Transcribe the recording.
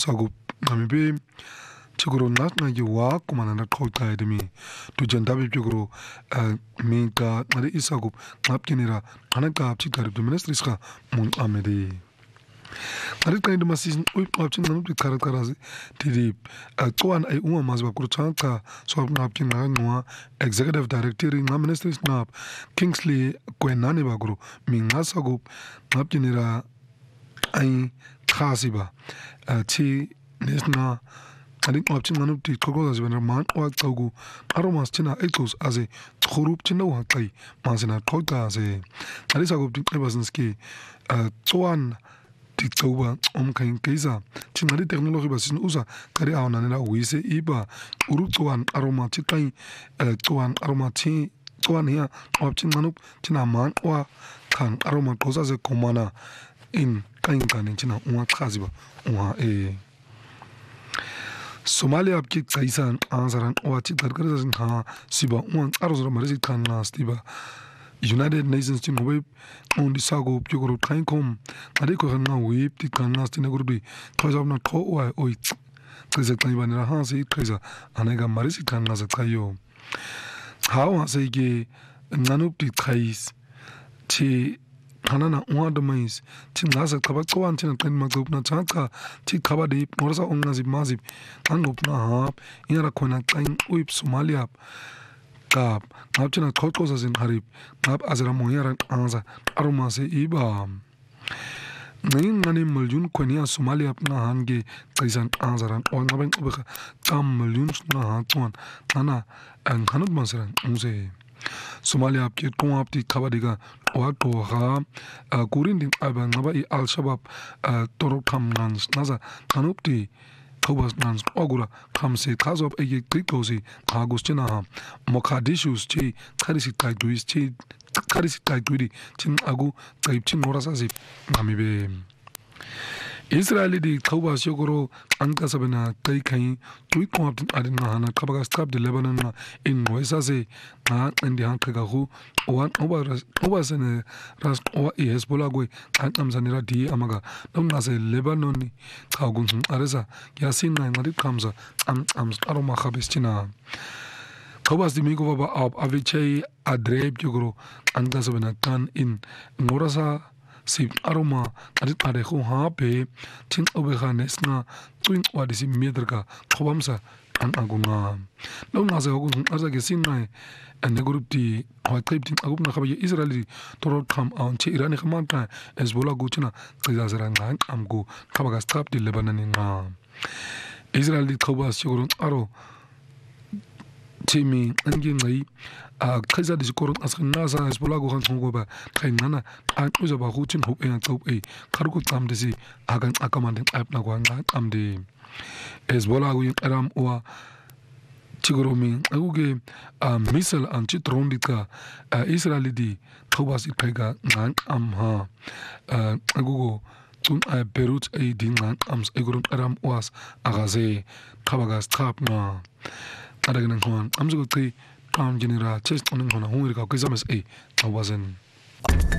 sagup ngamibe chikuro nat na jiwa kumana na kholta edemi tu jandabi chikuro minka ngari isagup ngap kinira anaka chikari tu ministries ka mun amedi ngari kind masis uip ngapchin ngam tu karat karasi tidi tuan ai uma mazba kurchanta so ngap kin ngwa executive director ngam ministries ngap Kingsley Kwenani baguru minga sagup ngap kinira ai khasiba chi nesna adik option nganu ti kogo as when man wa tsogu aromas china etos as a khurup china wa kai masina kota as a alisa go ti ebasinski tsoan ti tsoba kain kaisa chingari technology basin usa kari awana na wise iba uru tsoan aroma chi kai tsoan aroma chi tsoan ya option nganu china man wa kan aroma kosa as a komana in kain kanin china wa khaziba wa Somalia abki kaisan anzaran wati tarkarazin ha siba uan arozra marisi kan stiba United Nations tin web on the sago pugoro kainkom adeko na web ti kan stina gurbi toza na to wa oi kaza kanibana ha si kaza anaga marisi kan za kayo hawa sege nanup ti kais ti Hanana uada mais tin nasa kaba tsoan tin kan magop na chaka ti kaba de morasa ongazib mazib anop na hap inara kona kain uip Somalia kap ngapchina khotkosa sin harib ngap azra moyaran anza aromase iba ngani milyun konia Somalia na hange kaisan anzaran ongaben ubeka tam milyun na hatwan nana an hanut masaran unse Somalia apki tuapti kabadiga wato ha kurin din aba ngaba I al-Shabaab toro kam nans nasa kanupti kobas nans ogura kamse kazop ege krikosi agustina ha Mogadishus chi karisi taituis chi karisi taituidi chin agu taip chin morasasi ngamibe Israeli di kobas yogoro anka sabena kai kai tui komaptin adina hana kabaga strap de Lebanon na in wesase na indi hanka gahu owan obasene ras owa Hezbollah goi kan amzanira di amaga nam nase Lebanon ni kagun aresa yasin na ngari kamza am aroma khabestina kobas di migo baba ab avichai adreb yogoro anka sabena kan in ngorasa sip aroma adit ade khu ha pe tin obeha nesna twin wadisi medrga khobamsa an agunga no naza ogun arza gesin nai and the group di hotrip tin agum na khabe Israeli toro kham on che Iran khamanta Hezbollah guchina qizazaranga amgu khabaga strap di Lebanon nga Israeli khobas yogurun aro Timmy angin ngai kaisa di koron askin nasa Hezbollah go kan songo ba kai nana an uza ba hutin hob en top e kargo tam de si agan akamanden app na go nga amde Hezbollah go aram wa chigoromi aguge missile an chitron dika Israeli di thobas ikaiga ngan am ha agugo tun Beirut e dingan ams egoron aram was agaze khabaga strap na Adagan Kwan, I'm so good. Genera chest on hungry, I wasn't.